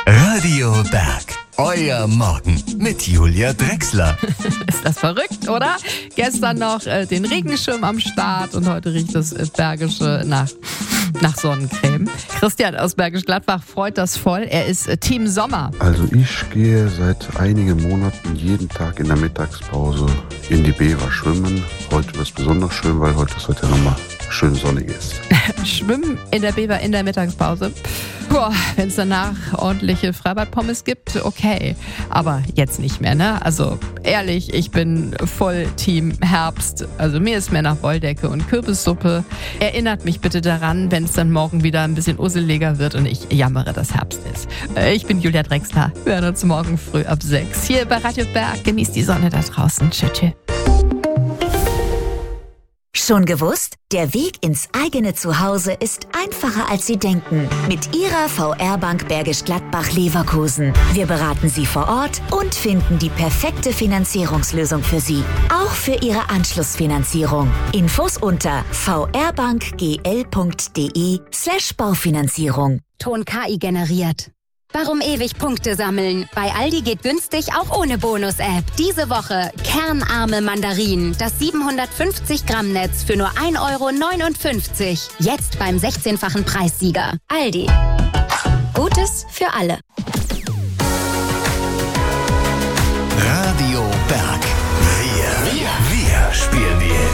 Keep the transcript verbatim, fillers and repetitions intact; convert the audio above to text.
Radio Berg. Euer Morgen mit Julia Drechsler. Ist das verrückt, oder? Gestern noch äh, den Regenschirm am Start und heute riecht das äh, Bergische nach, nach Sonnencreme. Christian aus Bergisch Gladbach freut das voll. Er ist äh, Team Sommer. Also ich gehe seit einigen Monaten jeden Tag in der Mittagspause in die Bever schwimmen. Heute wird es besonders schön, weil heute das Wetter nochmal schön sonnig ist. Schwimmen in der Bever in der Mittagspause. Wenn es danach ordentliche Freibad-Pommes gibt, okay. Aber jetzt nicht mehr, ne? Also ehrlich, ich bin voll Team Herbst. Also mir ist mehr nach Wolldecke und Kürbissuppe. Erinnert mich bitte daran, wenn es dann morgen wieder ein bisschen usseliger wird und ich jammere, dass Herbst ist. Ich bin Julia Drechsler. Wir hören uns morgen früh ab sechs. Hier bei Radio Berg. Genießt die Sonne da draußen. Tschüss, tschüss. Schon gewusst? Der Weg ins eigene Zuhause ist einfacher, als Sie denken. Mit Ihrer V R-Bank Bergisch Gladbach-Leverkusen. Wir beraten Sie vor Ort und finden die perfekte Finanzierungslösung für Sie. Auch für Ihre Anschlussfinanzierung. Infos unter vrbankgl.de slash Baufinanzierung. Ton K I generiert. Warum ewig Punkte sammeln? Bei Aldi geht günstig auch ohne Bonus-App. Diese Woche kernarme Mandarinen. Das siebenhundertfünfzig Gramm Netz für nur ein Euro neunundfünfzig. Jetzt beim sechzehnfachen Preissieger. Aldi. Gutes für alle. Radio Berg. Wir, wir, wir spielen die